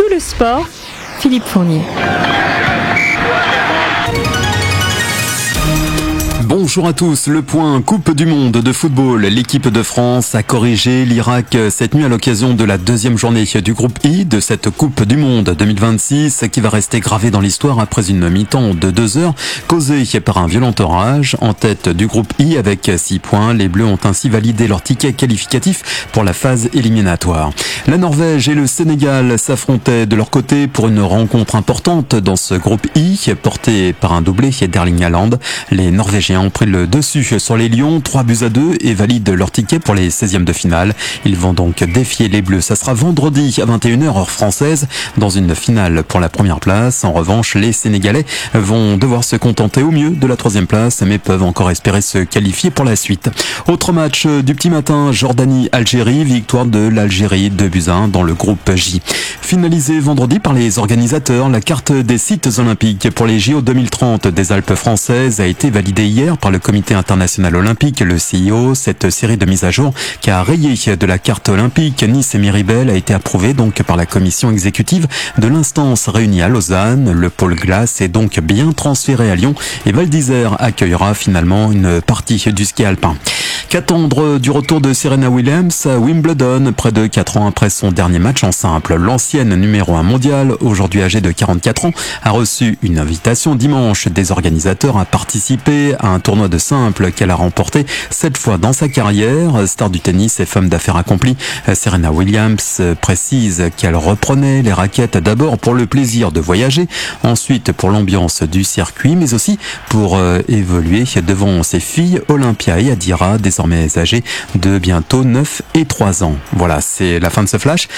le sport, Philippe Fournier. Bonjour à tous, le point Coupe du Monde de football. L'équipe de France a corrigé l'Irak cette nuit à l'occasion de la deuxième journée du groupe I de cette Coupe du Monde 2026 qui va rester gravée dans l'histoire après une mi-temps de 2 heures causée par un violent orage. En tête du groupe I avec 6 points, les Bleus ont ainsi validé leur ticket qualificatif pour la phase éliminatoire. La Norvège et le Sénégal s'affrontaient de leur côté pour une rencontre importante dans ce groupe I porté par un doublé d'Erling Haaland. Les Norvégiens ont pris le dessus sur les Lions, 3-2 et valident leur ticket pour les 16e de finale. Ils vont donc défier les Bleus. Ça sera vendredi à 21h heure française dans une finale pour la première place. En revanche, les Sénégalais vont devoir se contenter au mieux de la 3e place mais peuvent encore espérer se qualifier pour la suite. Autre match du petit matin, Jordanie-Algérie, victoire de l'Algérie 2-1 dans le groupe J. Finalisé vendredi par les organisateurs, la carte des sites olympiques pour les JO 2030 des Alpes françaises a été validée hier par le Comité international olympique, le CIO. Cette série de mises à jour qui a rayé de la carte olympique Nice et Miribel a été approuvée donc par la commission exécutive de l'instance réunie à Lausanne. Le pôle glace est donc bien transféré à Lyon et Val d'Isère accueillera finalement une partie du ski alpin. Qu'attendre du retour de Serena Williams à Wimbledon près de 4 ans après son dernier match en simple? L'ancienne numéro 1 mondiale, aujourd'hui âgée de 44 ans, a reçu une invitation dimanche des organisateurs à participer à un tournoi de simple qu'elle a remporté 7 fois dans sa carrière. Star du tennis et femme d'affaires accomplie, Serena Williams précise qu'elle reprenait les raquettes d'abord pour le plaisir de voyager, ensuite pour l'ambiance du circuit, mais aussi pour évoluer devant ses filles Olympia et Adira, désormais âgées de bientôt 9 et 3 ans. Voilà, c'est la fin de ce flash.